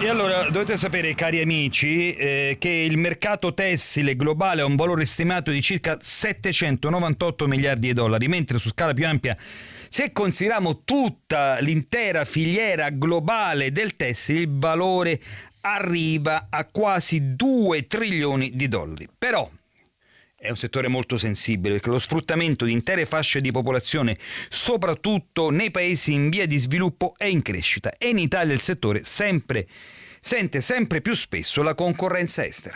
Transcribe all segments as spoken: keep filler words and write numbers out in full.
E allora dovete sapere, cari amici, eh, che il mercato tessile globale ha un valore stimato di circa settecentonovantotto miliardi di dollari, mentre su scala più ampia, se consideriamo tutta l'intera filiera globale del tessile, il valore arriva a quasi due trilioni di dollari. Però è un settore molto sensibile perché lo sfruttamento di intere fasce di popolazione, soprattutto nei paesi in via di sviluppo, è in crescita e in Italia il settore sempre, sente sempre più spesso la concorrenza estera.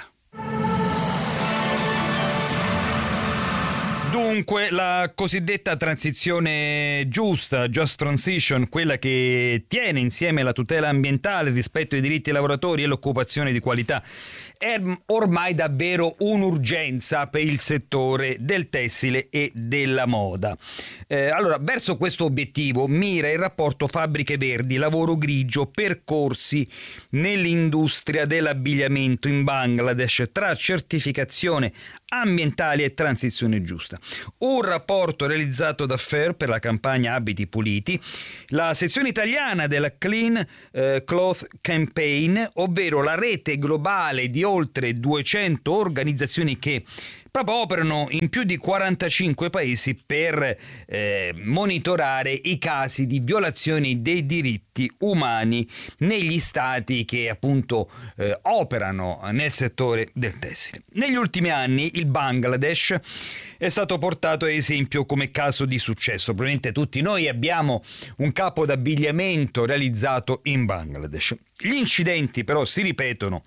Dunque, la cosiddetta transizione giusta, just transition, quella che tiene insieme la tutela ambientale, il rispetto ai diritti dei lavoratori e l'occupazione di qualità, è ormai davvero un'urgenza per il settore del tessile e della moda. Eh, allora, verso questo obiettivo mira il rapporto Fabbriche Verdi, lavoro grigio, percorsi nell'industria dell'abbigliamento in Bangladesh tra certificazione ambientale e transizione giusta. Un rapporto realizzato da Fair per la campagna Abiti Puliti, la sezione italiana della Clean eh, Cloth Campaign, ovvero la rete globale di oltre duecento organizzazioni che proprio operano in più di quarantacinque paesi per eh, monitorare i casi di violazioni dei diritti umani negli stati che appunto eh, operano nel settore del tessile. Negli ultimi anni il Bangladesh è stato portato ad esempio come caso di successo. Probabilmente tutti noi abbiamo un capo d'abbigliamento realizzato in Bangladesh. Gli incidenti però si ripetono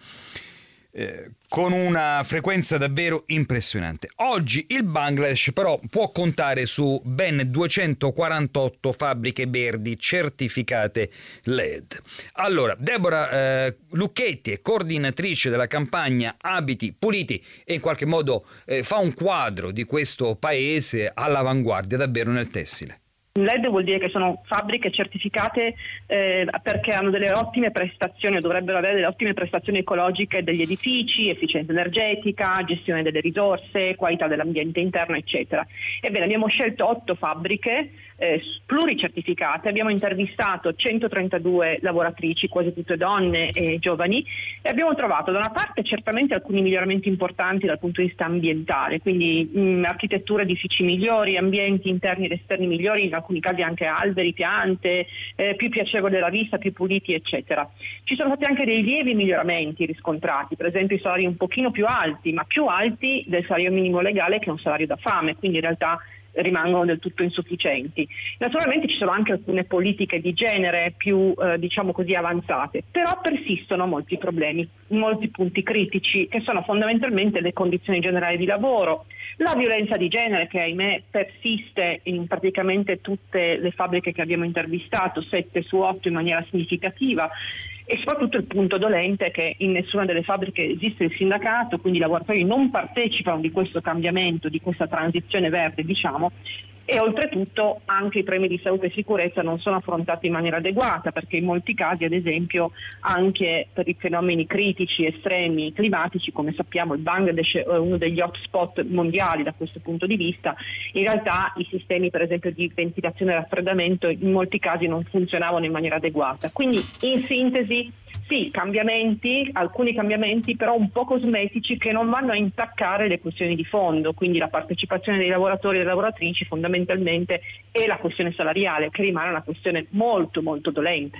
Eh, con una frequenza davvero impressionante. Oggi il Bangladesh però può contare su ben duecentoquarantotto fabbriche verdi certificate L E D. Allora, Deborah eh, Lucchetti è coordinatrice della campagna Abiti Puliti e in qualche modo eh, fa un quadro di questo paese all'avanguardia davvero nel tessile. L E D vuol dire che sono fabbriche certificate eh, perché hanno delle ottime prestazioni o dovrebbero avere delle ottime prestazioni ecologiche degli edifici, efficienza energetica, gestione delle risorse, qualità dell'ambiente interno, eccetera. Ebbene, abbiamo scelto otto fabbriche eh, pluricertificate, abbiamo intervistato centotrentadue lavoratrici, quasi tutte donne e giovani, e abbiamo trovato da una parte certamente alcuni miglioramenti importanti dal punto di vista ambientale, quindi mh, architetture edifici migliori, ambienti interni ed esterni migliori, in alcuni casi anche alberi, piante, eh, più piacevoli alla vista, più puliti, eccetera. Ci sono stati anche dei lievi miglioramenti riscontrati, per esempio i salari un pochino più alti, ma più alti del salario minimo legale, che è un salario da fame, quindi in realtà rimangono del tutto insufficienti. Naturalmente ci sono anche alcune politiche di genere più eh, diciamo così avanzate, però persistono molti problemi, molti punti critici che sono fondamentalmente le condizioni generali di lavoro, la violenza di genere che ahimè persiste in praticamente tutte le fabbriche che abbiamo intervistato, sette su otto in maniera significativa, e soprattutto il punto dolente è che in nessuna delle fabbriche esiste il sindacato, quindi i lavoratori non partecipano di questo cambiamento, di questa transizione verde, diciamo, e oltretutto anche i premi di salute e sicurezza non sono affrontati in maniera adeguata, perché in molti casi, ad esempio, anche per i fenomeni critici, estremi, climatici, come sappiamo il Bangladesh è uno degli hotspot mondiali da questo punto di vista, in realtà i sistemi per esempio di ventilazione e raffreddamento in molti casi non funzionavano in maniera adeguata. Quindi in sintesi sì, cambiamenti, alcuni cambiamenti però un po' cosmetici che non vanno a intaccare le questioni di fondo, quindi la partecipazione dei lavoratori e delle lavoratrici fondamentalmente e la questione salariale, che rimane una questione molto molto dolente.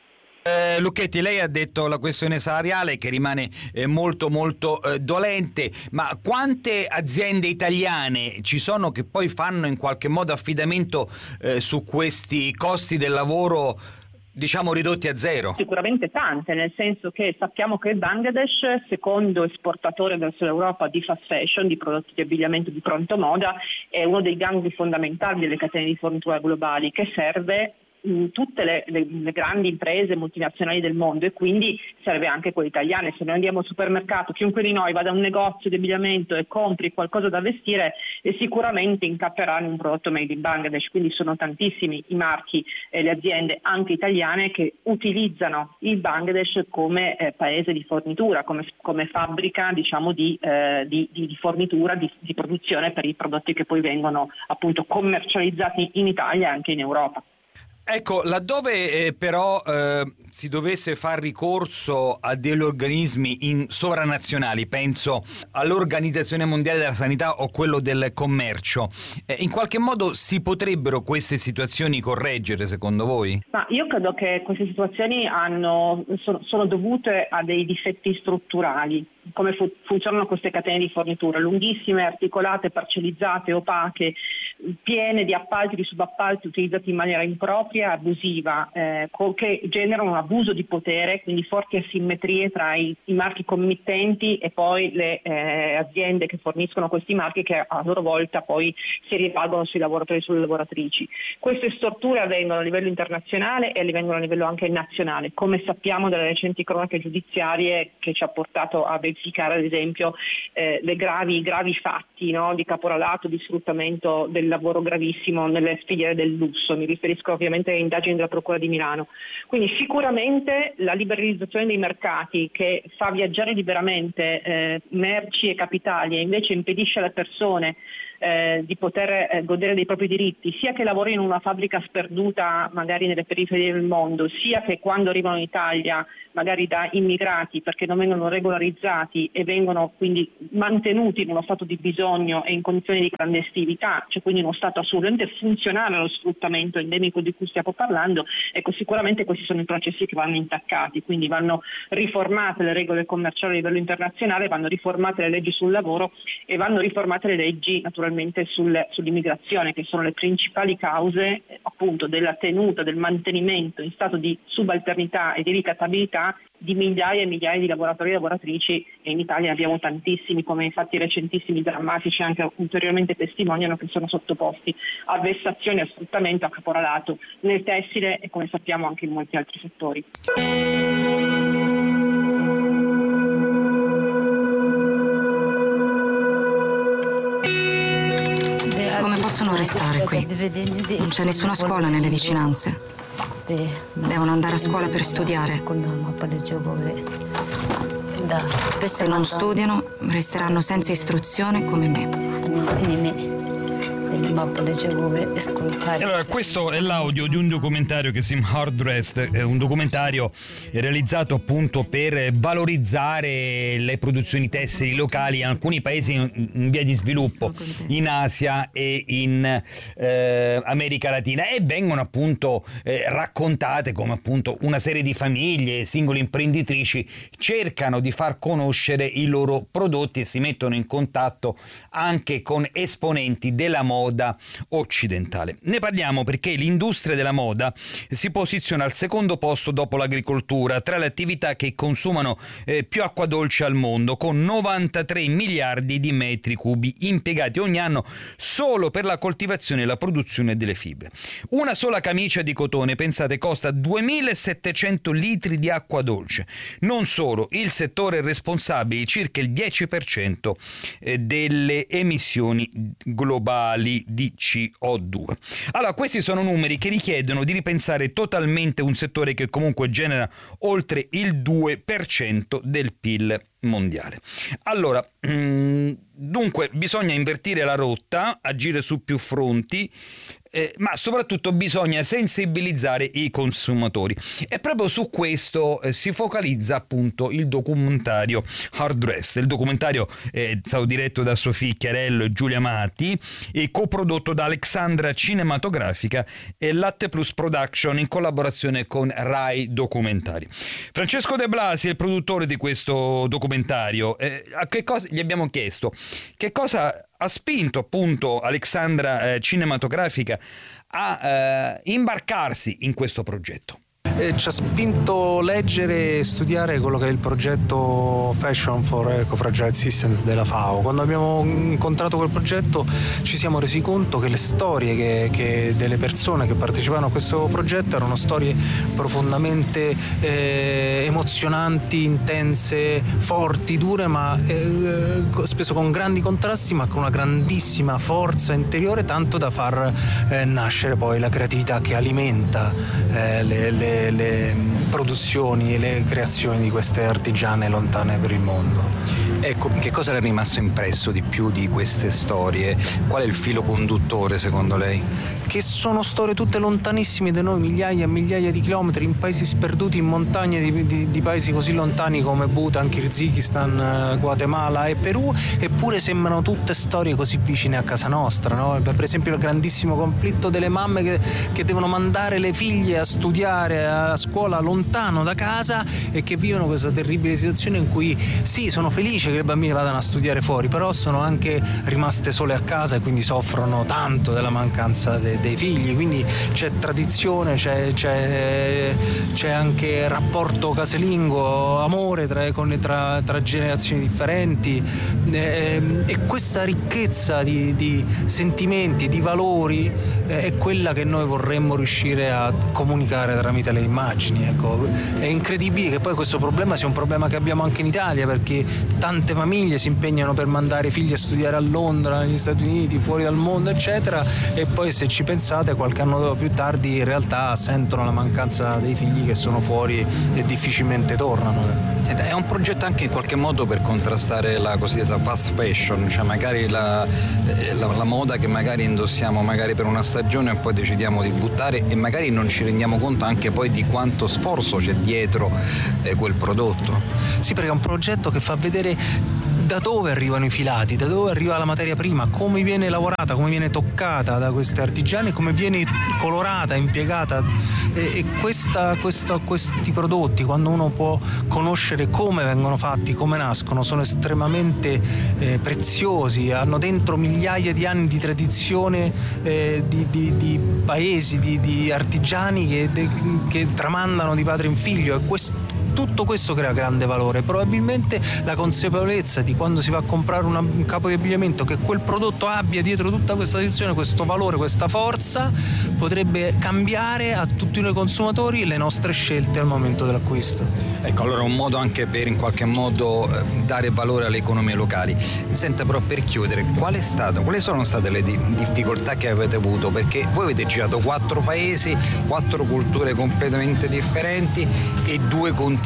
Eh, Lucchetti, lei ha detto la questione salariale che rimane eh, molto molto eh, dolente, ma quante aziende italiane ci sono che poi fanno in qualche modo affidamento eh, su questi costi del lavoro, diciamo, ridotti a zero? Sicuramente tante, nel senso che sappiamo che il Bangladesh, secondo esportatore verso l'Europa di fast fashion, di prodotti di abbigliamento di pronto moda, è uno dei gangli fondamentali delle catene di fornitura globali, che serve in tutte le, le, le grandi imprese multinazionali del mondo, e quindi serve anche quelle italiane. Se noi andiamo al supermercato, chiunque di noi vada a un negozio di abbigliamento e compri qualcosa da vestire, e sicuramente incapperà in un prodotto made in Bangladesh, quindi sono tantissimi i marchi e le aziende anche italiane che utilizzano il Bangladesh come eh, paese di fornitura, come, come fabbrica, diciamo, di, eh, di, di, di fornitura, di, di produzione per i prodotti che poi vengono appunto commercializzati in Italia e anche in Europa. Ecco, laddove eh, però eh, si dovesse far ricorso a degli organismi in sovranazionali, penso all'Organizzazione Mondiale della Sanità o quello del commercio, eh, in qualche modo si potrebbero queste situazioni correggere, secondo voi? Ma io credo che queste situazioni hanno, sono, sono dovute a dei difetti strutturali. Come fu- funzionano queste catene di fornitura, lunghissime, articolate, parcellizzate, opache, piene di appalti, di subappalti utilizzati in maniera impropria, abusiva, eh, co- che generano un abuso di potere, quindi forti asimmetrie tra i, i marchi committenti e poi le eh, aziende che forniscono questi marchi, che a loro volta poi si rivalgono sui lavoratori e sulle lavoratrici. Queste storture avvengono a livello internazionale e avvengono a livello anche nazionale, come sappiamo dalle recenti cronache giudiziarie che ci ha portato a verificare ad esempio eh, le gravi, gravi fatti, no, di caporalato, di sfruttamento del lavoro gravissimo nelle filiere del lusso. Mi riferisco ovviamente alle indagini della Procura di Milano. Quindi sicuramente la liberalizzazione dei mercati, che fa viaggiare liberamente eh, merci e capitali e invece impedisce alle persone Eh, di poter eh, godere dei propri diritti, sia che lavorino in una fabbrica sperduta magari nelle periferie del mondo, sia che quando arrivano in Italia magari da immigrati perché non vengono regolarizzati e vengono quindi mantenuti in uno stato di bisogno e in condizioni di clandestinità, cioè quindi in uno stato assolutamente funzionale allo sfruttamento endemico di cui stiamo parlando. Ecco, sicuramente questi sono i processi che vanno intaccati, quindi vanno riformate le regole commerciali a livello internazionale, vanno riformate le leggi sul lavoro e vanno riformate le leggi naturalmente Sul, sull'immigrazione, che sono le principali cause eh, appunto della tenuta, del mantenimento in stato di subalternità e di ricattabilità di migliaia e migliaia di lavoratori e lavoratrici, e in Italia abbiamo tantissimi, come infatti recentissimi drammatici anche ulteriormente testimoniano, che sono sottoposti a vessazioni, a sfruttamento, a caporalato nel tessile e come sappiamo anche in molti altri settori. Come possono restare qui? Non c'è nessuna scuola nelle vicinanze. Devono andare a scuola per studiare. Se non studiano, resteranno senza istruzione come me. Allora, questo è l'audio di un documentario che si chiama Hard Dressed, è un documentario realizzato appunto per valorizzare le produzioni tessili locali in alcuni paesi in via di sviluppo, in Asia e in eh, America Latina, e vengono appunto eh, raccontate come appunto una serie di famiglie, singoli imprenditrici cercano di far conoscere i loro prodotti e si mettono in contatto anche con esponenti della moda occidentale. Ne parliamo perché l'industria della moda si posiziona al secondo posto dopo l'agricoltura tra le attività che consumano eh, più acqua dolce al mondo, con novantatré miliardi di metri cubi impiegati ogni anno solo per la coltivazione e la produzione delle fibre. Una sola camicia di cotone, pensate, costa duemilasettecento litri di acqua dolce. Non solo, il settore è responsabile di circa il dieci per cento delle emissioni globali di C O due. Allora, questi sono numeri che richiedono di ripensare totalmente un settore che comunque genera oltre il due per cento del P I L mondiale. Allora, dunque bisogna invertire la rotta, agire su più fronti, eh, ma soprattutto bisogna sensibilizzare i consumatori, e proprio su questo eh, si focalizza appunto il documentario Hard Dressed. Il documentario è stato diretto da Sofì Chiarello e Giulia Mati e coprodotto da Alexandra Cinematografica e Latte Plus Production in collaborazione con Rai Documentari. Francesco De Blasi è il produttore di questo documentario. Eh, a che cosa gli abbiamo chiesto? Che cosa ha spinto appunto Alexandra eh, Cinematografica a eh, imbarcarsi in questo progetto? Eh, ci ha spinto a leggere e studiare quello che è il progetto Fashion for Eco-Fragile Systems della FAO. Quando abbiamo incontrato quel progetto ci siamo resi conto che le storie che, che delle persone che partecipavano a questo progetto erano storie profondamente eh, emozionanti, intense, forti, dure, ma eh, spesso con grandi contrasti, ma con una grandissima forza interiore, tanto da far eh, nascere poi la creatività che alimenta eh, le, le le produzioni e le creazioni di queste artigiane lontane per il mondo. Ecco, che cosa le è rimasto impresso di più di queste storie? Qual è il filo conduttore secondo lei? che sono storie tutte lontanissime da noi, migliaia e migliaia di chilometri, in paesi sperduti, in montagne di, di, di paesi così lontani come Bhutan, Kirghizistan, Guatemala e Perù, eppure sembrano tutte storie così vicine a casa nostra, no? Per esempio il grandissimo conflitto delle mamme che, che devono mandare le figlie a studiare a scuola lontano da casa e che vivono questa terribile situazione in cui sì, sono felice che le bambine vadano a studiare fuori, però sono anche rimaste sole a casa e quindi soffrono tanto della mancanza de, dei figli, quindi c'è tradizione, c'è, c'è, c'è anche rapporto casalingo, amore tra, con, tra, tra generazioni differenti eh, e questa ricchezza di, di sentimenti, di valori eh, è quella che noi vorremmo riuscire a comunicare tramite le immagini. Ecco. È incredibile che poi questo problema sia un problema che abbiamo anche in Italia, perché tante famiglie si impegnano per mandare i figli a studiare a Londra, negli Stati Uniti, fuori dal mondo eccetera, e poi se ci pensate qualche anno più tardi in realtà sentono la mancanza dei figli che sono fuori e difficilmente tornano. Senta, è un progetto anche in qualche modo per contrastare la cosiddetta fast fashion, cioè magari la, la, la moda che magari indossiamo magari per una stagione e poi decidiamo di buttare e magari non ci rendiamo conto anche poi di quanto sforzo c'è dietro eh, quel prodotto. Sì, perché è un progetto che fa vedere da dove arrivano i filati, da dove arriva la materia prima, come viene lavorata, come viene toccata da questi artigiani, come viene colorata, impiegata e, e questa, questa, questi prodotti, quando uno può conoscere come vengono fatti, come nascono, sono estremamente eh, preziosi, hanno dentro migliaia di anni di tradizione eh, di, di, di paesi, di, di artigiani che, de, che tramandano di padre in figlio e questo tutto questo crea grande valore. Probabilmente la consapevolezza di quando si va a comprare una, un capo di abbigliamento che quel prodotto abbia dietro tutta questa tradizione, questo valore, questa forza, potrebbe cambiare a tutti noi consumatori le nostre scelte al momento dell'acquisto. Ecco, allora un modo anche per in qualche modo eh, dare valore alle economie locali. Senta, però, per chiudere, qual è stato, quali sono state le di- difficoltà che avete avuto? Perché voi avete girato quattro paesi, quattro culture completamente differenti e due continenti.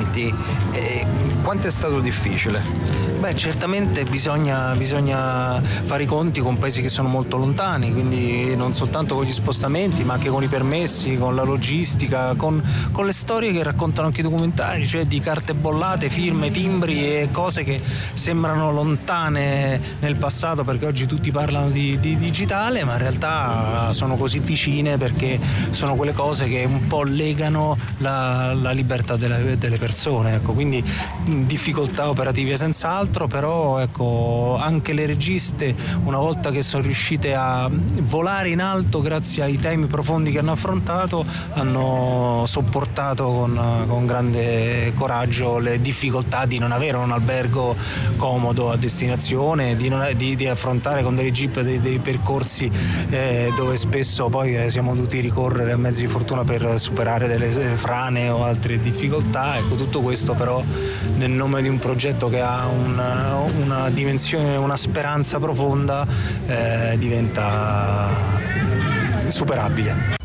Eh, quanto è stato difficile? Beh, certamente bisogna, bisogna fare i conti con paesi che sono molto lontani, quindi non soltanto con gli spostamenti, ma anche con i permessi, con la logistica, con, con le storie che raccontano anche i documentari, cioè di carte bollate, firme, timbri e cose che sembrano lontane nel passato perché oggi tutti parlano di, di digitale, ma in realtà sono così vicine perché sono quelle cose che un po' legano la, la libertà delle, delle persone. Ecco, quindi difficoltà operative senz'altro, però ecco, anche le registe, una volta che sono riuscite a volare in alto grazie ai temi profondi che hanno affrontato, hanno sopportato con, con grande coraggio le difficoltà di non avere un albergo comodo a destinazione, di, non, di, di affrontare con delle jeep dei, dei percorsi eh, dove spesso poi eh, siamo dovuti ricorrere a mezzi di fortuna per superare delle frane o altre difficoltà. Ecco, tutto questo però nel nome di un progetto che ha una, una dimensione, una speranza profonda, eh, diventa superabile.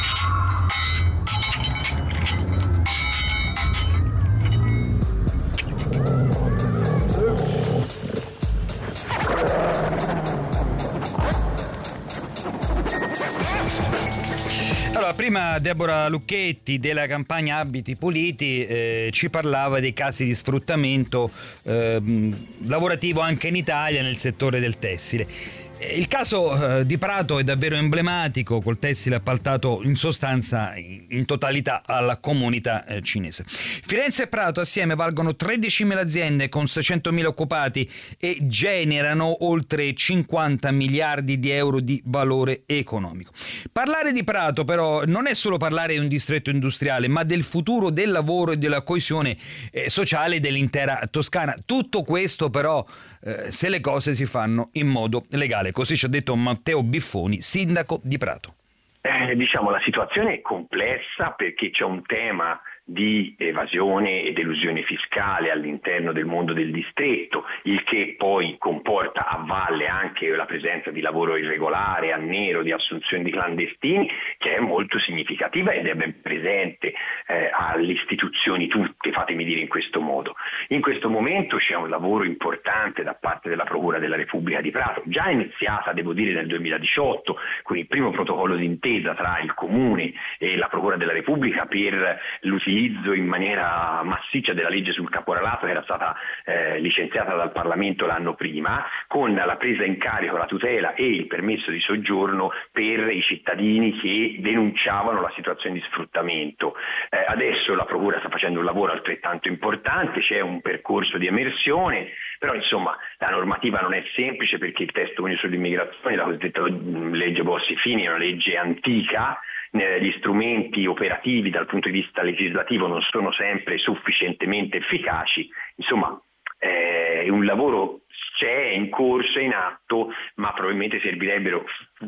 Allora, prima Deborah Lucchetti della campagna Abiti Puliti eh, ci parlava dei casi di sfruttamento eh, lavorativo anche in Italia nel settore del tessile. Il caso eh, di Prato è davvero emblematico, col tessile appaltato in sostanza in, in totalità alla comunità eh, cinese. Firenze e Prato assieme valgono tredicimila aziende con seicentomila occupati e generano oltre cinquanta miliardi di euro di valore economico. Parlare di Prato però non è solo parlare di un distretto industriale, ma del futuro del lavoro e della coesione eh, sociale dell'intera Toscana. Tutto questo però eh, se le cose si fanno in modo legale. Così ci ha detto Matteo Biffoni, sindaco di Prato. Eh, diciamo la situazione è complessa perché c'è un tema di evasione ed elusione fiscale all'interno del mondo del distretto, il che poi comporta a valle anche la presenza di lavoro irregolare, a nero, di assunzioni di clandestini, che è molto significativa ed è ben presente eh, alle istituzioni tutte, fatemi dire in questo modo. In questo momento c'è un lavoro importante da parte della Procura della Repubblica di Prato, già iniziata devo dire nel duemiladiciotto con il primo protocollo d'intesa tra il Comune e la Procura della Repubblica per l'utilizzo in maniera massiccia della legge sul caporalato che era stata eh, licenziata dal Parlamento l'anno prima, con la presa in carico, la tutela e il permesso di soggiorno per i cittadini che denunciavano la situazione di sfruttamento. Eh, adesso la Procura sta facendo un lavoro altrettanto importante, c'è un percorso di emersione, però insomma la normativa non è semplice perché il testo unico sull'immigrazione, la cosiddetta legge Bossi-Fini, è una legge antica, gli strumenti operativi dal punto di vista legislativo non sono sempre sufficientemente efficaci, insomma è un lavoro c'è, è in corso, è in atto, ma probabilmente servirebbero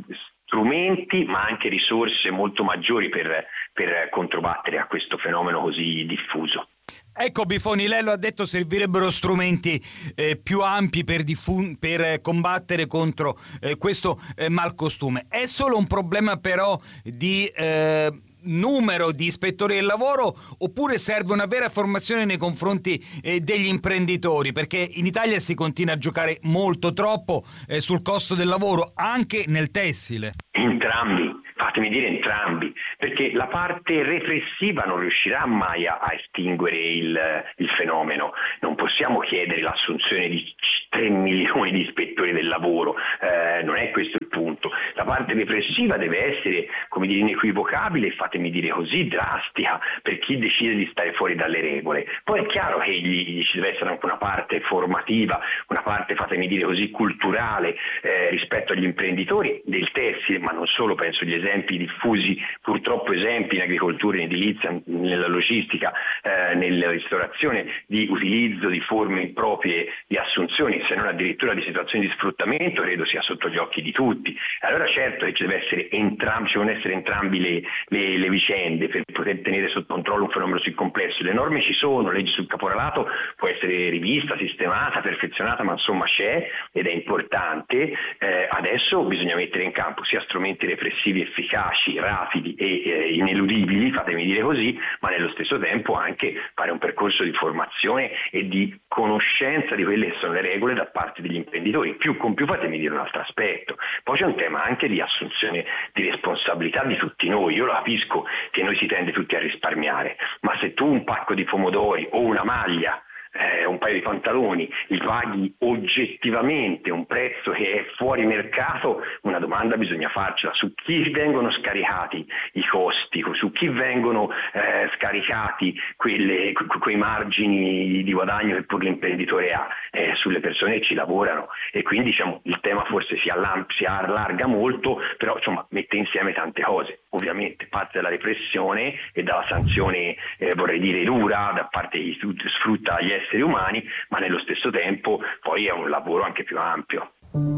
strumenti ma anche risorse molto maggiori per, per controbattere a questo fenomeno così diffuso. Ecco, Bifoni, lei lo ha detto, servirebbero strumenti eh, più ampi per, diffun- per eh, combattere contro eh, questo eh, malcostume. È solo un problema però di eh, numero di ispettori del lavoro, oppure serve una vera formazione nei confronti eh, degli imprenditori? Perché in Italia si continua a giocare molto troppo eh, sul costo del lavoro, anche nel tessile. Entrambi. Fatemi dire entrambi, perché la parte repressiva non riuscirà mai a, a estinguere il, il fenomeno. Non possiamo chiedere l'assunzione di tre milioni di ispettori del lavoro, eh, non è questo il punto. La parte repressiva deve essere, come dire, inequivocabile e fatemi dire così drastica per chi decide di stare fuori dalle regole. Poi è chiaro che gli, ci deve essere anche una parte formativa, una parte, fatemi dire così, culturale eh, rispetto agli imprenditori del tessile, ma non solo, penso agli esempi esempi diffusi, purtroppo esempi in agricoltura, in edilizia, nella logistica, eh, nella ristorazione, di utilizzo di forme improprie di assunzioni, se non addirittura di situazioni di sfruttamento, credo sia sotto gli occhi di tutti. Allora certo che ci deve essere entrambi, ci devono essere entrambi le, le, le vicende per poter tenere sotto controllo un fenomeno così complesso. Le norme ci sono, la legge sul caporalato può essere rivista, sistemata, perfezionata, ma insomma c'è ed è importante. Eh, adesso bisogna mettere in campo sia strumenti repressivi efficaci, rapidi e eh, ineludibili, fatemi dire così, ma nello stesso tempo anche fare un percorso di formazione e di conoscenza di quelle che sono le regole da parte degli imprenditori. Più con più, fatemi dire un altro aspetto. Poi c'è un tema anche di assunzione di responsabilità di tutti noi. Io lo capisco che noi si tende tutti a risparmiare, ma se tu un pacco di pomodori o una maglia, Eh, un paio di pantaloni, li paghi oggettivamente un prezzo che è fuori mercato, una domanda bisogna farcela: su chi vengono scaricati i costi, su chi vengono eh, scaricati quelle, que- quei margini di guadagno che pur l'imprenditore ha? Eh, sulle persone che ci lavorano, e quindi diciamo, il tema forse si, allam- si allarga molto, però insomma mette insieme tante cose. Ovviamente parte dalla repressione e dalla sanzione eh, vorrei dire dura da parte di chi sfrutta gli esseri umani, ma nello stesso tempo poi è un lavoro anche più ampio.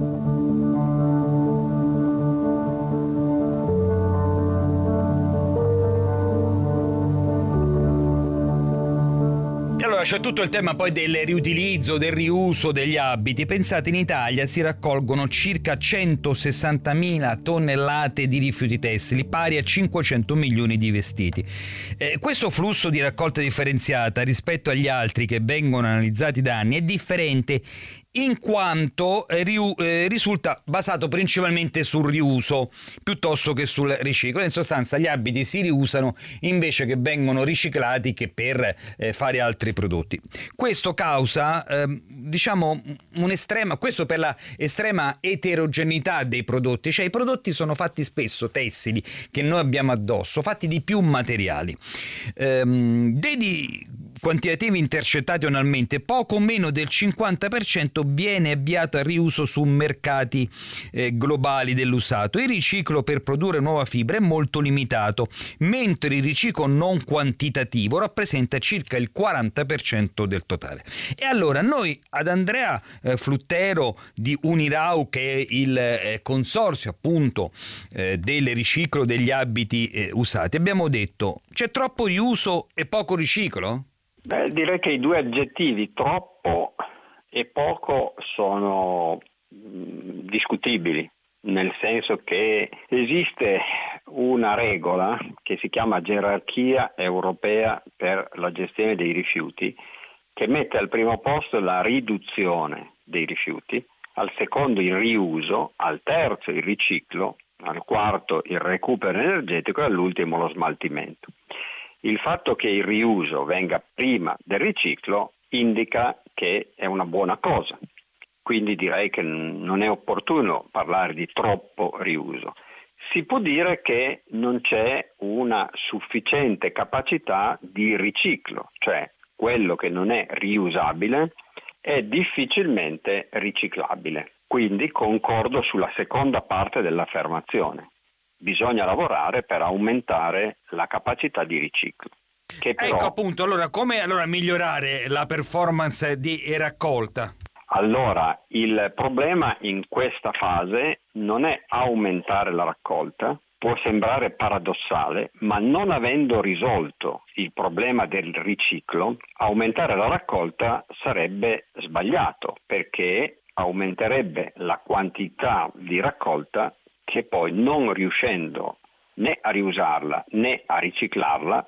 Allora c'è tutto il tema poi del riutilizzo, del riuso degli abiti. Pensate, in Italia si raccolgono circa centosessantamila tonnellate di rifiuti tessili, pari a cinquecento milioni di vestiti. Eh, questo flusso di raccolta differenziata rispetto agli altri che vengono analizzati da anni è differente in quanto eh, riu- eh, risulta basato principalmente sul riuso piuttosto che sul riciclo. In sostanza gli abiti si riusano invece che vengono riciclati che per eh, fare altri prodotti. Questo causa eh, diciamo un'estrema, questo per la estrema eterogeneità dei prodotti, cioè i prodotti sono fatti spesso tessili che noi abbiamo addosso, fatti di più materiali. Ehm, dei quantitativi intercettati annualmente, poco meno del cinquanta per cento viene avviato al riuso su mercati eh, globali dell'usato. Il riciclo per produrre nuova fibra è molto limitato, mentre il riciclo non quantitativo rappresenta circa il quaranta per cento del totale. E allora noi ad Andrea eh, Fluttero di Unirau, che è il eh, consorzio appunto eh, del riciclo degli abiti eh, usati, abbiamo detto: c'è troppo riuso e poco riciclo? Beh, direi che i due aggettivi, troppo e poco, sono mh, discutibili. nel senso che esiste una regola che si chiama gerarchia europea per la gestione dei rifiuti, che mette al primo posto la riduzione dei rifiuti, al secondo il riuso, al terzo il riciclo, al quarto il recupero energetico e all'ultimo lo smaltimento. Il fatto che il riuso venga prima del riciclo indica che è una buona cosa, quindi direi che non è opportuno parlare di troppo riuso. Si può dire che non c'è una sufficiente capacità di riciclo, cioè quello che non è riusabile è difficilmente riciclabile. Quindi concordo sulla seconda parte dell'affermazione. Bisogna lavorare per aumentare la capacità di riciclo. Che però... Ecco appunto, allora come allora migliorare la performance di raccolta? Allora, il problema in questa fase non è aumentare la raccolta, può sembrare paradossale, ma non avendo risolto il problema del riciclo, aumentare la raccolta sarebbe sbagliato, perché aumenterebbe la quantità di raccolta che poi, non riuscendo né a riusarla né a riciclarla,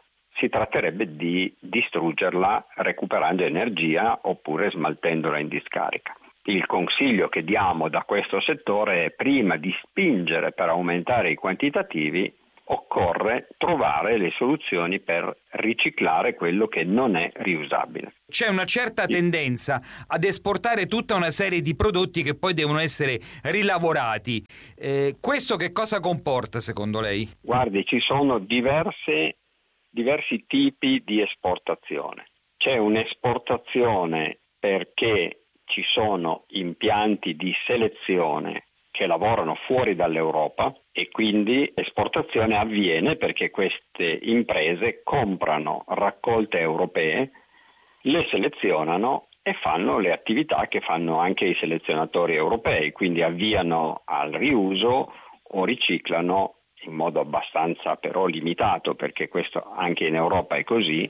si tratterebbe di distruggerla recuperando energia oppure smaltendola in discarica. Il consiglio che diamo da questo settore è: prima di spingere per aumentare i quantitativi, occorre trovare le soluzioni per riciclare quello che non è riusabile. C'è una certa tendenza ad esportare tutta una serie di prodotti che poi devono essere rilavorati. Eh, questo che cosa comporta secondo lei? Guardi, ci sono diverse, diversi tipi di esportazione. C'è un'esportazione perché ci sono impianti di selezione che lavorano fuori dall'Europa e quindi l'esportazione avviene perché queste imprese comprano raccolte europee, le selezionano e fanno le attività che fanno anche i selezionatori europei, quindi avviano al riuso o riciclano in modo abbastanza però limitato, perché questo anche in Europa è così,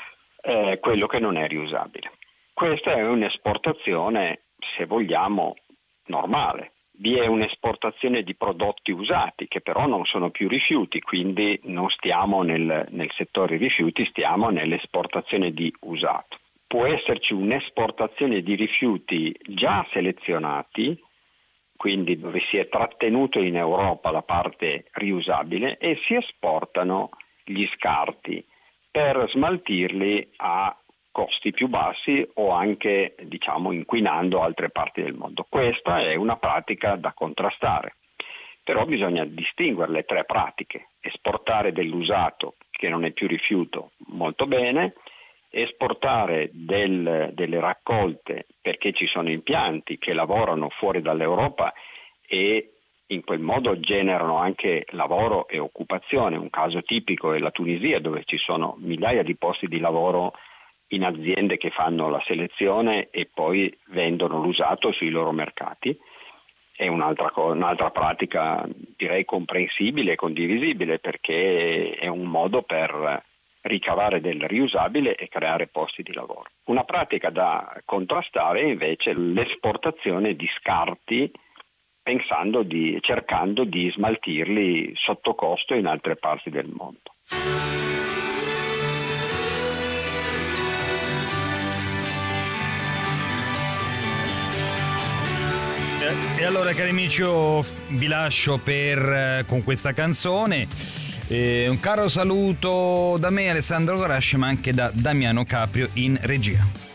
eh, quello che non è riusabile. Questa è un'esportazione, se vogliamo, normale. Vi è un'esportazione di prodotti usati che però non sono più rifiuti, quindi non stiamo nel, nel settore rifiuti, stiamo nell'esportazione di usato. Può esserci un'esportazione di rifiuti già selezionati, quindi dove si è trattenuto in Europa la parte riusabile e si esportano gli scarti per smaltirli a costi più bassi o anche, diciamo, inquinando altre parti del mondo. Questa è una pratica da contrastare, però bisogna distinguere le tre pratiche: esportare dell'usato che non è più rifiuto molto bene, esportare del, delle raccolte perché ci sono impianti che lavorano fuori dall'Europa e in quel modo generano anche lavoro e occupazione. Un caso tipico è la Tunisia, dove ci sono migliaia di posti di lavoro in aziende che fanno la selezione e poi vendono l'usato sui loro mercati. È un'altra, un'altra pratica, direi, comprensibile e condivisibile, perché è un modo per ricavare del riusabile e creare posti di lavoro. Una pratica da contrastare è invece l'esportazione di scarti, pensando di, cercando di smaltirli sotto costo in altre parti del mondo. E allora, cari amici, io vi lascio per, con questa canzone. Eh, un caro saluto da me, Alessandro Gorasci, ma anche da Damiano Caprio in regia.